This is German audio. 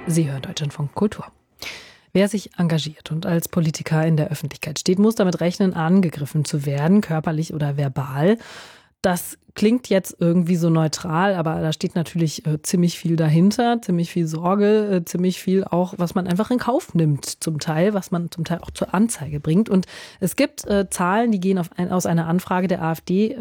Sie hören Deutschlandfunk Kultur. Wer sich engagiert und als Politiker in der Öffentlichkeit steht, muss damit rechnen, angegriffen zu werden, körperlich oder verbal. Das klingt jetzt irgendwie so neutral, aber da steht natürlich ziemlich viel dahinter, ziemlich viel Sorge, ziemlich viel auch, was man einfach in Kauf nimmt zum Teil, was man zum Teil auch zur Anzeige bringt. Und es gibt Zahlen, die gehen aus einer Anfrage der AfD